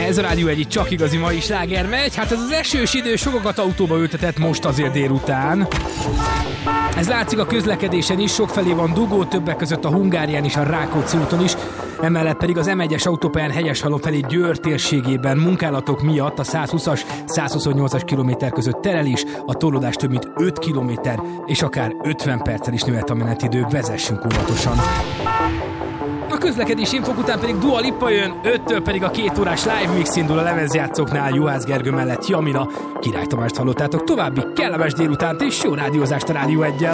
Ez a Rádió Egy csak igazi mai sláger megy. Hát ez az esős idő sokakat autóba ültetett most azért délután. Ez látszik a közlekedésen is, sokfelé van dugó, többek között a Hungárián és a Rákóczi úton is. Emellett pedig az M1-es autópályán Hegyeshalom felé Győr térségében munkálatok miatt a 120-as, 128-as kilométer között terelés, a torlódás több mint 5 kilométer, és akár 50 perccel is nőhet a menetidő, vezessünk óvatosan. A közlekedési infok után pedig Dua Lipa jön, 5-től pedig a 2 órás live mix indul a lemezjátszóknál, Juhász Gergő mellett Jamila, Király Tamást hallottátok, további kellemes délutánt és jó rádiózást a Rádió Eggyel.